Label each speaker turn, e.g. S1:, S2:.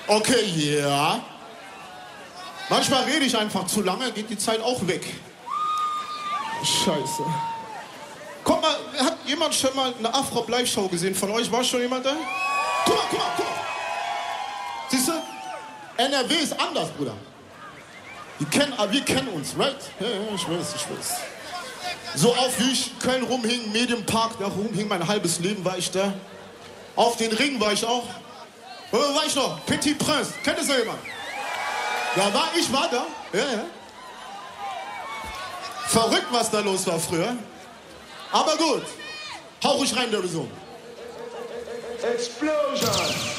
S1: Okay, ja. Manchmal rede ich einfach zu lange, geht die Zeit auch weg. Scheiße. Guck mal, hat jemand schon mal eine Afro-Live-Show gesehen von euch? War schon jemand da? Guck mal. Siehst du? NRW ist anders, Bruder. Wir kennen uns, right? Ja, ich weiß. So oft wie ich in Köln rumhing, Medienpark, da rumhing mein halbes Leben, war ich da. Auf den Ring war ich auch. Wo war ich noch? Petit Prince. Kennt das noch jemand? Ja, ich war da. Ja. Verrückt, was da los war früher. Aber gut. Hau ruhig rein, der Besuch.
S2: Explosion!